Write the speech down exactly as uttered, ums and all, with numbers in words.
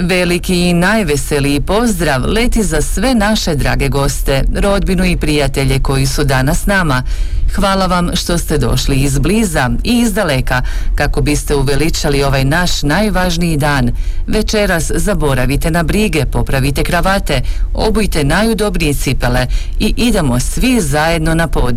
Veliki i najveseliji pozdrav leti za sve naše drage goste, rodbinu i prijatelje koji su danas s nama. Hvala vam što ste došli izbliza i izdaleka kako biste uveličali ovaj naš najvažniji dan. Večeras zaboravite na brige, popravite kravate, obujte najudobnije cipele i idemo svi zajedno na podium.